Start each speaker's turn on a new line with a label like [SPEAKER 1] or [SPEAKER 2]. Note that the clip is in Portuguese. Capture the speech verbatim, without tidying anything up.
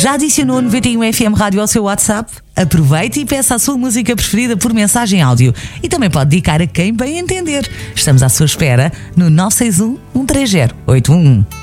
[SPEAKER 1] Já adicionou o noventa e um F M Rádio ao seu WhatsApp? Aproveite e peça a sua música preferida por mensagem áudio. E também pode dedicar a quem bem entender. Estamos à sua espera no nove seis um, um três zero, oito um um.